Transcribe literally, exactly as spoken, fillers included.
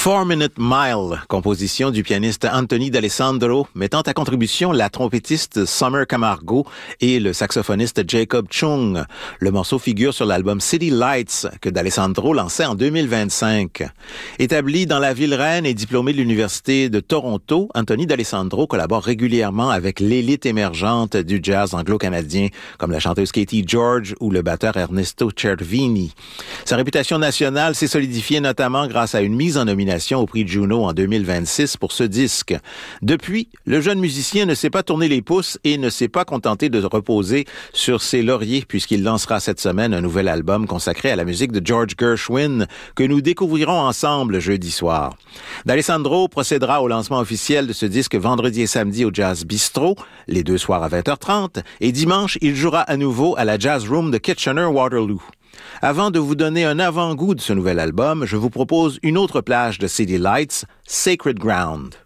Four Minute Mile, composition du pianiste Anthony D'Alessandro, mettant à contribution la trompettiste Summer Camargo et le saxophoniste Jacob Chung. Le morceau figure sur l'album City Lights que D'Alessandro lançait en deux mille vingt-cinq. Établi dans la ville reine et diplômé de l'Université de Toronto, Anthony D'Alessandro collabore régulièrement avec l'élite émergente du jazz anglo-canadien, comme la chanteuse Katie George ou le batteur Ernesto Cervini. Sa réputation nationale s'est solidifiée notamment grâce à une mise en nomination au prix Juno en deux mille vingt-six pour ce disque. Depuis, le jeune musicien ne s'est pas tourné les pouces et ne s'est pas contenté de reposer sur ses lauriers puisqu'il lancera cette semaine un nouvel album consacré à la musique de George Gershwin que nous découvrirons ensemble jeudi soir. D'Alessandro procédera au lancement officiel de ce disque vendredi et samedi au Jazz Bistro, les deux soirs à vingt heures trente, et dimanche, il jouera à nouveau à la Jazz Room de Kitchener-Waterloo. Avant de vous donner un avant-goût de ce nouvel album, je vous propose une autre plage de City Lights, Sacred Ground.